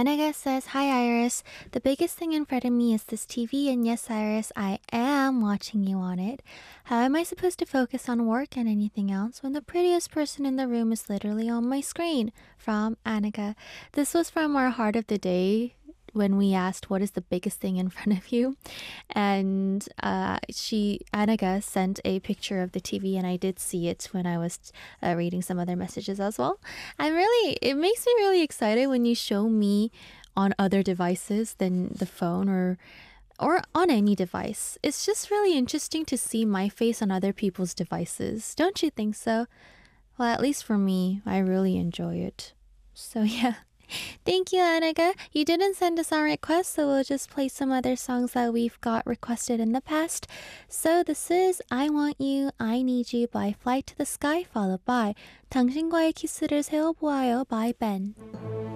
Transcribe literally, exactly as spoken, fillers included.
Anaga says, Hi Iris. The biggest thing in front of me is this T V, and yes, Iris, I am watching you on it. How am I supposed to focus on work and anything else when the prettiest person in the room is literally on my screen? From Anaga. This was from our Heart of the Day when we asked what is the biggest thing in front of you, and uh, she Anaga sent a picture of the T V, and I did see it when I was uh, reading some other messages as well. I'm really it makes me really excited when you show me on other devices than the phone or or on any device. It's just really interesting to see my face on other people's devices. Don't you think so? Well, at least for me, I really enjoy it. So yeah. Thank you, Anaga. You didn't send us our request, so we'll just play some other songs that we've got requested in the past. So this is I Want You, I Need You by Fly to the Sky, followed by 당신과의 키스를 세워보아요 by Ben.